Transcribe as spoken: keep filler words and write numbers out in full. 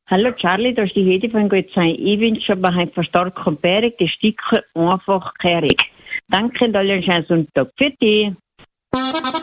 Hallo Charlie, da ist die Hedi von Gottsheim. Ich wünsche aber ein verstärkt und bärig, gesticken, einfach kehrig. Danke und alle einen schönen Sonntag. Für dich.